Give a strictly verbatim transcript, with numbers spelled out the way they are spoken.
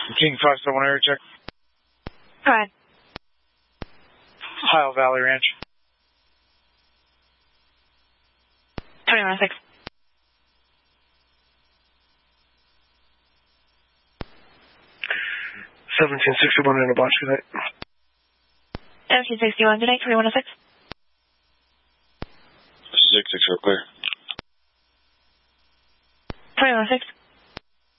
King five seven one area check. Go ahead. Ohio Valley Ranch. twenty-one oh six. seventeen sixty-one in a bunch tonight. seventeen sixty-one tonight, twenty-one oh six. six six, real clear. twenty-one oh six.